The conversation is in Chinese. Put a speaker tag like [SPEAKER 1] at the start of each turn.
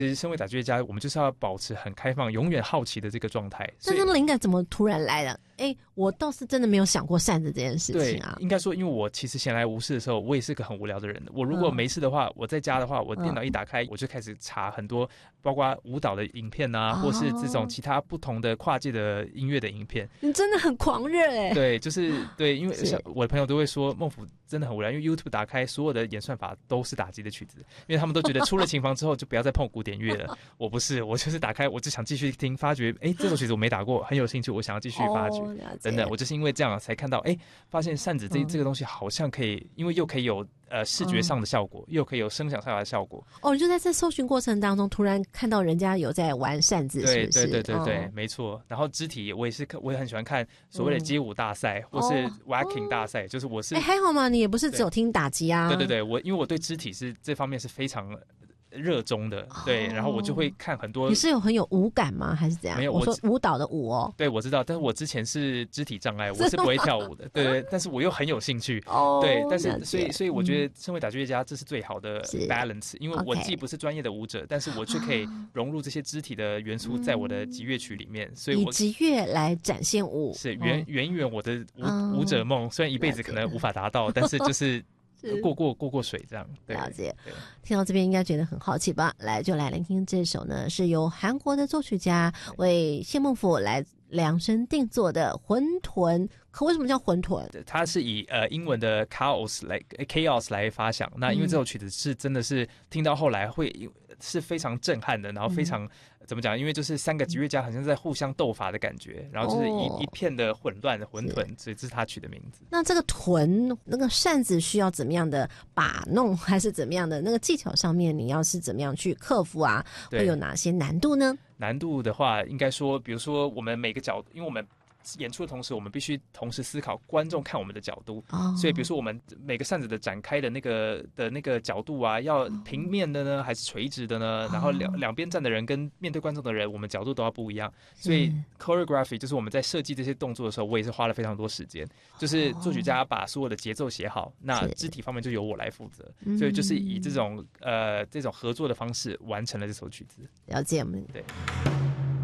[SPEAKER 1] 其实身为打击乐家，我们就是要保持很开放、永远好奇的这个状态。
[SPEAKER 2] 但是灵感怎么突然来的？我倒是真的没有想过扇子这件事情啊。
[SPEAKER 1] 对，应该说，因为我其实闲来无事的时候，我也是个很无聊的人。我如果没事的话，我在家的话，我电脑一打开，我就开始查很多，包括舞蹈的影片啊，或是这种其他不同的跨界的音乐的影片。
[SPEAKER 2] 你真的很狂热
[SPEAKER 1] 对，就是对，因为像我的朋友都会说孟甫真的很无聊，因为 YouTube 打开所有的演算法都是打击的曲子，因为他们都觉得出了琴房之后就不要再碰古典乐了。我不是，我就是打开，我就想继续听，发觉这首曲子我没打过，很有兴趣，我想要继续发掘。等等，我就是因为这样才看到，发现扇子这个东西好像可以，因为又可以有视觉上的效果，又可以有声响上的效果。
[SPEAKER 2] 你就在这搜寻过程当中，突然看到人家有在玩扇子，是不是？
[SPEAKER 1] 对，没错。然后肢体，我也很喜欢看所谓的街舞大赛，或是 whacking 大赛，就是我是
[SPEAKER 2] 还好嘛，你也不是只有听打击啊。
[SPEAKER 1] 对，因为我对肢体是这方面是非常热衷的，对，然后我就会看很多。
[SPEAKER 2] 你是很有舞感吗？还是怎样？
[SPEAKER 1] 没有，
[SPEAKER 2] 我说舞蹈的舞哦。
[SPEAKER 1] 对，我知道，但是我之前是肢体障碍，我是不会跳舞的，对，但是我又很有兴趣，对，但是所以我觉得身为打击乐家，这是最好的 balance，因为我既不是专业的舞者，但是我却可以融入这些肢体的元素在我的击乐曲里面，所以我
[SPEAKER 2] 以击乐来展现舞，
[SPEAKER 1] 是圆我的舞者梦，虽然一辈子可能无法达到，但是就是过水这样。
[SPEAKER 2] 了解。听到这边应该觉得很好奇吧？就来聆听这首呢，是由韩国的作曲家为谢孟甫来量身定做的混沌。可为什么叫混沌？
[SPEAKER 1] 它是以英文的 chaos 来发想。那因为这首曲子是真的是听到后来会是非常震撼的，然后非常怎么讲？因为就是三个击乐家好像在互相斗法的感觉，然后就是一片的混沌的混沌，所以这是他取的名字。
[SPEAKER 2] 那这个臀那个扇子需要怎么样的把弄，还是怎么样的那个技巧上面，你要是怎么样去克服啊？会有哪些难度呢？
[SPEAKER 1] 难度的话，应该说，比如说我们每个角度，因为我们演出的同时，我们必须同时思考观众看我们的角度，所以比如说我们每个扇子的展开的那个角度啊，要平面的呢，还是垂直的呢？然后两边站的人跟面对观众的人，我们角度都要不一样。所以 choreography 就是我们在设计这些动作的时候，我也是花了非常多时间。就是作曲家把所有的节奏写好，那肢体方面就由我来负责。所以就是以这种合作的方式完成了这首曲子。
[SPEAKER 2] 了解，
[SPEAKER 1] 对。